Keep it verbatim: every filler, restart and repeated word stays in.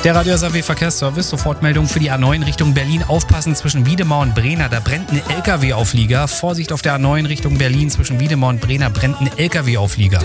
Der Radio S A W Verkehrsservice, Sofortmeldung für die A neun Richtung Berlin. Aufpassen zwischen Wiedemar und Brena, da brennt ein L K W-Auflieger. Vorsicht auf der A neun Richtung Berlin, zwischen Wiedemar und Brena brennt ein L K W-Auflieger.